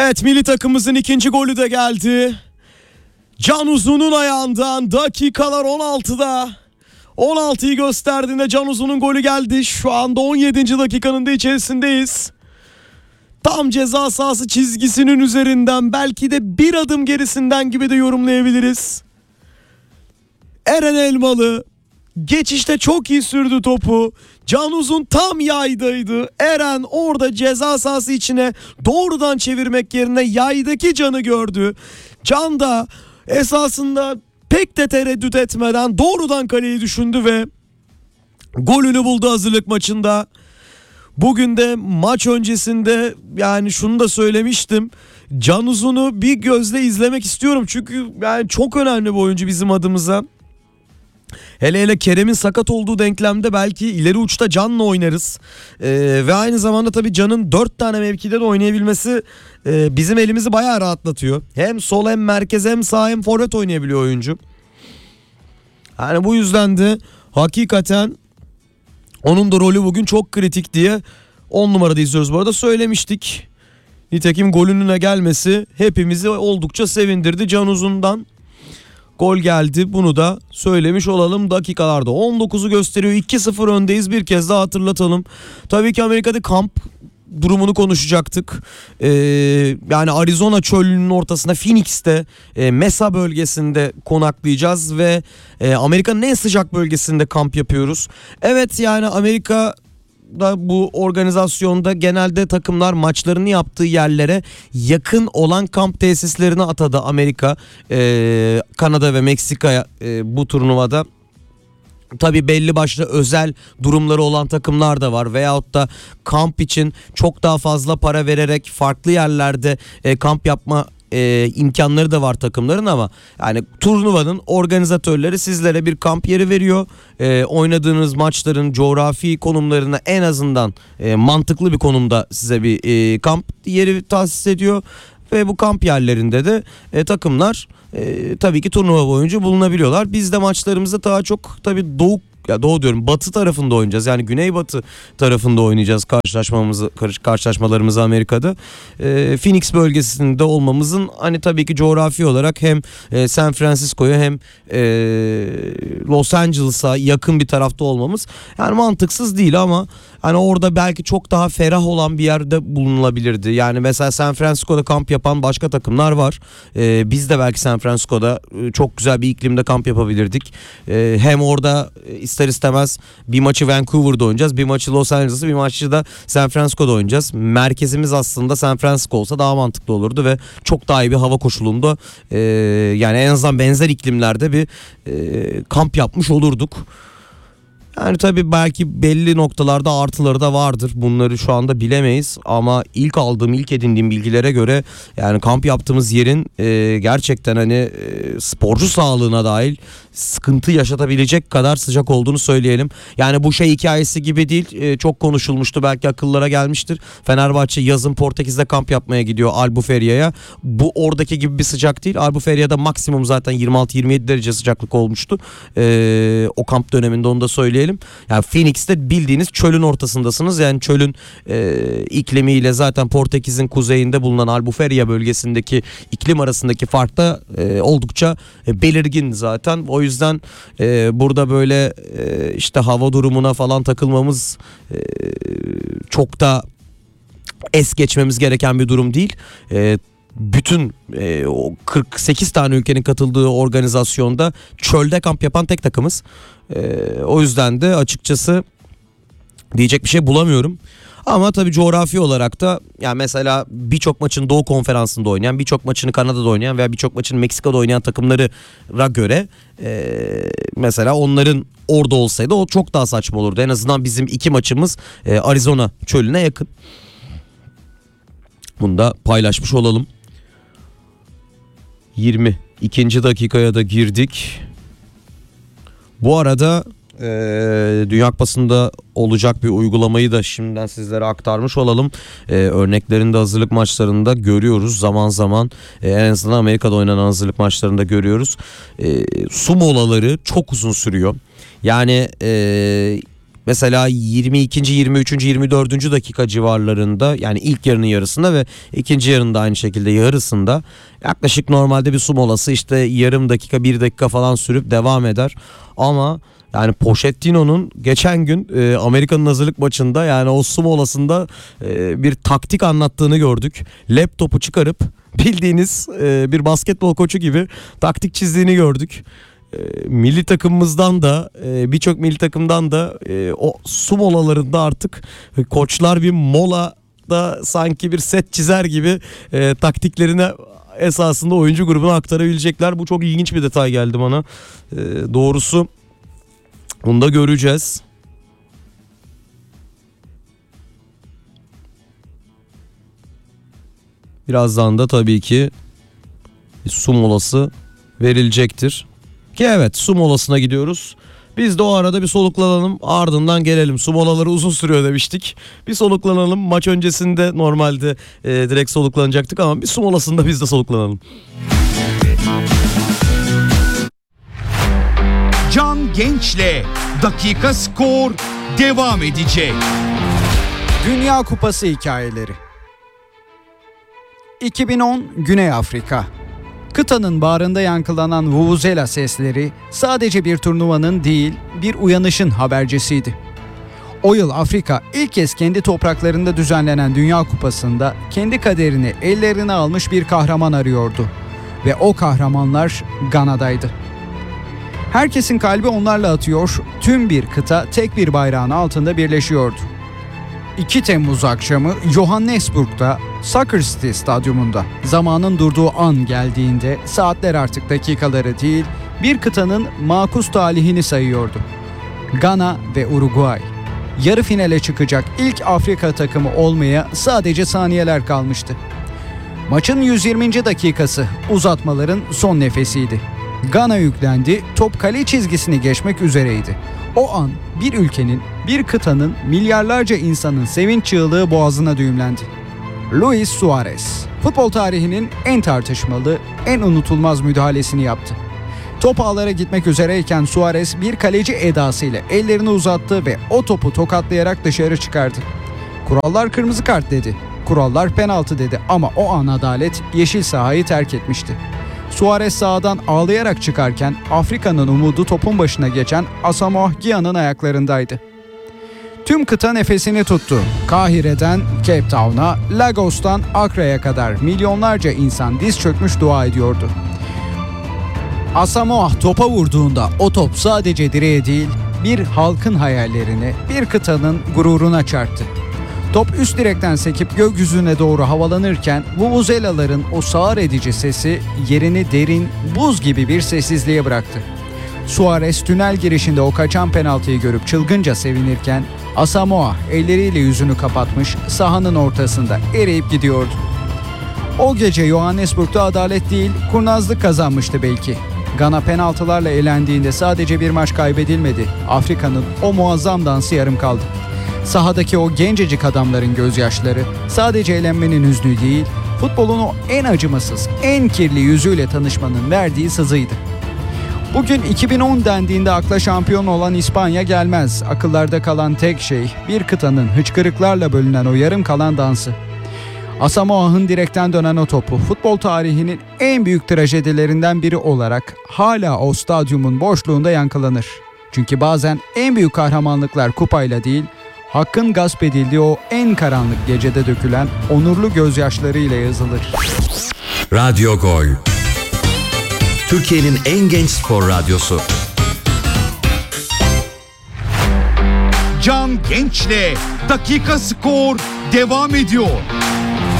Evet, milli takımımızın ikinci golü de geldi. Can Uzun'un ayağından dakikalar 16'da. 16'yı gösterdiğinde Can Uzun'un golü geldi. Şu anda 17. dakikanın da içerisindeyiz. Tam ceza sahası çizgisinin üzerinden, belki de bir adım gerisinden gibi de yorumlayabiliriz. Eren Elmalı geçişte çok iyi sürdü topu. Can Uzun tam yaydaydı. Eren orada ceza sahası içine doğrudan çevirmek yerine yaydaki Can'ı gördü. Can da esasında pek de tereddüt etmeden doğrudan kaleyi düşündü ve golünü buldu hazırlık maçında. Bugün de maç öncesinde yani şunu da söylemiştim. Can Uzun'u bir gözle izlemek istiyorum. Çünkü yani çok önemli bir oyuncu bizim adımıza. Hele hele Kerem'in sakat olduğu denklemde belki ileri uçta Can'la oynarız. Ve aynı zamanda tabii Can'ın 4 tane mevkide de oynayabilmesi bizim elimizi bayağı rahatlatıyor. Hem sol hem merkez hem sağ hem forvet oynayabiliyor oyuncu. Yani bu yüzden de hakikaten onun da rolü bugün çok kritik diye 10 numarada izliyoruz bu arada, söylemiştik. Nitekim golünün gelmesi hepimizi oldukça sevindirdi. Can Uzun'dan gol geldi, bunu da söylemiş olalım. Dakikalarda 19'u gösteriyor, 2-0 öndeyiz, bir kez daha hatırlatalım. Tabii ki Amerika'da kamp durumunu konuşacaktık. Yani Arizona çölünün ortasında Phoenix'te Mesa bölgesinde konaklayacağız ve Amerika'nın en sıcak bölgesinde kamp yapıyoruz. Evet, yani Amerika da bu organizasyonda genelde takımlar maçlarını yaptığı yerlere yakın olan kamp tesislerini atadı Amerika, Kanada ve Meksika'ya bu turnuvada. Tabii belli başlı özel durumları olan takımlar da var veyahut da kamp için çok daha fazla para vererek farklı yerlerde kamp yapma imkanları da var takımların, ama yani turnuvanın organizatörleri sizlere bir kamp yeri veriyor. Oynadığınız maçların coğrafi konumlarına en azından mantıklı bir konumda size bir kamp yeri tahsis ediyor. Ve bu kamp yerlerinde de takımlar tabii ki turnuva boyunca bulunabiliyorlar. Biz de maçlarımızda daha çok tabii doğu diyorum, batı tarafında oynayacağız. Yani güneybatı tarafında oynayacağız karşılaşmalarımızı Amerika'da. Phoenix bölgesinde olmamızın hani tabii ki coğrafi olarak hem San Francisco'ya hem Los Angeles'a yakın bir tarafta olmamız yani mantıksız değil, ama hani orada belki çok daha ferah olan bir yerde bulunulabilirdi. Yani mesela San Francisco'da kamp yapan başka takımlar var. Biz de belki San Francisco'da çok güzel bir iklimde kamp yapabilirdik. Hem orada ister istemez bir maçı Vancouver'da oynayacağız, bir maçı Los Angeles'ta, bir maçı da San Francisco'da oynayacağız. Merkezimiz aslında San Francisco olsa daha mantıklı olurdu ve çok daha iyi bir hava koşulunda yani en azından benzer iklimlerde bir kamp yapmış olurduk. Yani tabii belki belli noktalarda artıları da vardır. Bunları şu anda bilemeyiz, ama ilk edindiğim bilgilere göre yani kamp yaptığımız yerin gerçekten hani sporcu sağlığına dahil sıkıntı yaşatabilecek kadar sıcak olduğunu söyleyelim. Yani bu şey hikayesi gibi değil. Çok konuşulmuştu, belki akıllara gelmiştir. Fenerbahçe yazın Portekiz'de kamp yapmaya gidiyor, Albuferia'ya. Bu oradaki gibi bir sıcak değil. Albuferia'da maksimum zaten 26-27 derece sıcaklık olmuştu. O kamp döneminde, onu da söyleyelim. Yani Phoenix'te bildiğiniz çölün ortasındasınız. Yani çölün iklimiyle zaten Portekiz'in kuzeyinde bulunan Albuferia bölgesindeki iklim arasındaki fark da oldukça belirgin zaten. O yüzden burada böyle işte hava durumuna falan takılmamız çok da es geçmemiz gereken bir durum değil. Bütün o 48 tane ülkenin katıldığı organizasyonda çölde kamp yapan tek takımız. O yüzden de açıkçası diyecek bir şey bulamıyorum. Ama tabii coğrafi olarak da yani mesela birçok maçın Doğu Konferansı'nda oynayan, birçok maçını Kanada'da oynayan veya birçok maçını Meksika'da oynayan takımlara göre mesela onların orada olsaydı o çok daha saçma olurdu. En azından bizim 2 maçımız Arizona çölüne yakın. Bunu da paylaşmış olalım. 22. dakikaya da girdik. Bu arada Dünya Kupası'nda olacak bir uygulamayı da şimdiden sizlere aktarmış olalım. Örneklerini de hazırlık maçlarında görüyoruz. Zaman zaman en azından Amerika'da oynanan hazırlık maçlarında görüyoruz. Su molaları çok uzun sürüyor. Yani mesela 22. 23. 24. dakika civarlarında, yani ilk yarının yarısında ve ikinci yarının da aynı şekilde yarısında yaklaşık normalde bir su molası işte yarım dakika 1 dakika falan sürüp devam eder. Ama yani Pochettino'nun geçen gün Amerika'nın hazırlık maçında, yani o su molasında bir taktik anlattığını gördük. Laptopu çıkarıp bildiğiniz bir basketbol koçu gibi taktik çizdiğini gördük. Milli takımımızdan da birçok milli takımdan da o su molalarında artık koçlar bir molada sanki bir set çizer gibi taktiklerini esasında oyuncu grubuna aktarabilecekler. Bu çok ilginç bir detay geldi bana. Doğrusu bunu da göreceğiz. Birazdan da tabii ki su molası verilecektir. Ki evet, su molasına gidiyoruz. Biz de o arada bir soluklanalım, ardından gelelim. Su molaları uzun sürüyor demiştik. Bir soluklanalım. Maç öncesinde normalde direkt soluklanacaktık ama bir su molasında biz de soluklanalım. Can Genç'le Dakika Skor devam edecek. Dünya Kupası hikayeleri. 2010 Güney Afrika. Kıtanın bağrında yankılanan vuvuzela sesleri sadece bir turnuvanın değil, bir uyanışın habercisiydi. O yıl Afrika ilk kez kendi topraklarında düzenlenen Dünya Kupası'nda kendi kaderini ellerine almış bir kahraman arıyordu. Ve o kahramanlar Gana'daydı. Herkesin kalbi onlarla atıyor, tüm bir kıta tek bir bayrağın altında birleşiyordu. 2 Temmuz akşamı Johannesburg'da Soccer City stadyumunda zamanın durduğu an geldiğinde saatler artık dakikaları değil, bir kıtanın makus talihini sayıyordu. Gana ve Uruguay. Yarı finale çıkacak ilk Afrika takımı olmaya sadece saniyeler kalmıştı. Maçın 120. dakikası uzatmaların son nefesiydi. Gana yüklendi, top kale çizgisini geçmek üzereydi. O an bir ülkenin, bir kıtanın, milyarlarca insanın sevinç çığlığı boğazına düğümlendi. Luis Suarez, futbol tarihinin en tartışmalı, en unutulmaz müdahalesini yaptı. Top ağlara gitmek üzereyken Suarez bir kaleci edasıyla ellerini uzattı ve o topu tokatlayarak dışarı çıkardı. Kurallar kırmızı kart dedi, kurallar penaltı dedi ama o an adalet yeşil sahayı terk etmişti. Suarez sahadan ağlayarak çıkarken Afrika'nın umudu topun başına geçen Asamoah Gyan'ın ayaklarındaydı. Tüm kıta nefesini tuttu. Kahire'den Cape Town'a, Lagos'tan Akra'ya kadar milyonlarca insan diz çökmüş dua ediyordu. Asamoah topa vurduğunda o top sadece direğe değil, bir halkın hayallerine, bir kıtanın gururuna çarptı. Top üst direkten sekip gökyüzüne doğru havalanırken vuvuzelaların o sağır edici sesi yerini derin, buz gibi bir sessizliğe bıraktı. Suarez tünel girişinde o kaçan penaltıyı görüp çılgınca sevinirken Asamoah elleriyle yüzünü kapatmış, sahanın ortasında eriyip gidiyordu. O gece Johannesburg'da adalet değil, kurnazlık kazanmıştı belki. Gana penaltılarla elendiğinde sadece bir maç kaybedilmedi. Afrika'nın o muazzam dansı yarım kaldı. Sahadaki o gencecik adamların gözyaşları sadece elenmenin hüznü değil, futbolun o en acımasız, en kirli yüzüyle tanışmanın verdiği sızıydı. Bugün 2010 dendiğinde akla şampiyon olan İspanya gelmez. Akıllarda kalan tek şey bir kıtanın hıçkırıklarla bölünen o yarım kalan dansı. Asamoah'ın direkten dönen o topu futbol tarihinin en büyük trajedilerinden biri olarak hala o stadyumun boşluğunda yankılanır. Çünkü bazen en büyük kahramanlıklar kupayla değil, hakkın gasp edildiği o en karanlık gecede dökülen onurlu gözyaşlarıyla yazılır. Radyo Gol, Türkiye'nin en genç spor radyosu. Can Genç'le Dakika Skor devam ediyor.